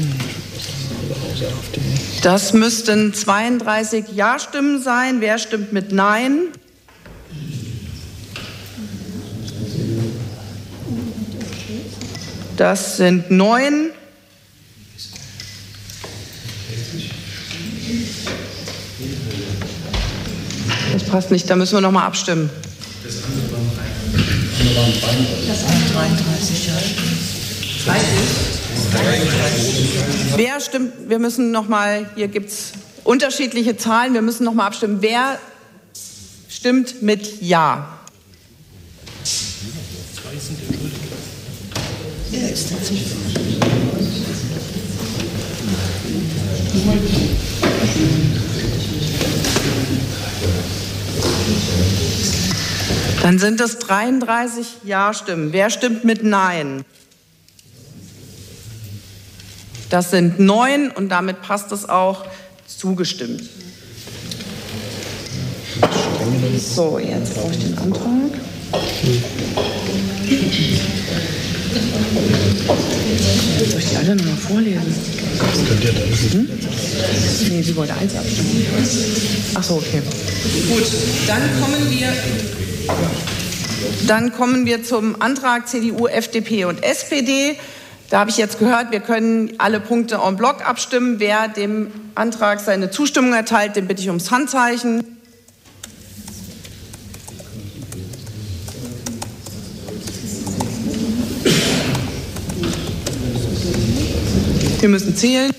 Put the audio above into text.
Das müssten 32 Ja-Stimmen sein. Wer stimmt mit Nein? Das sind 9. Das passt nicht, da müssen wir noch mal abstimmen. Das andere waren 33 Ja. Wer stimmt? Wir müssen noch mal, hier gibt es unterschiedliche Zahlen, wir müssen noch mal abstimmen. Wer stimmt mit Ja? Dann sind es 33 Ja-Stimmen. Wer stimmt mit Nein? Das sind 9 und damit passt es auch. Zugestimmt. So, jetzt brauche ich den Antrag. Soll ich die alle nochmal vorlesen? Das könnt ihr dann. Nee, sie wollte 1 abstimmen. Ach so, okay. Gut, dann kommen wir zum Antrag CDU, FDP und SPD. Da habe ich jetzt gehört, wir können alle Punkte en bloc abstimmen. Wer dem Antrag seine Zustimmung erteilt, den bitte ich ums Handzeichen. Wir müssen zählen.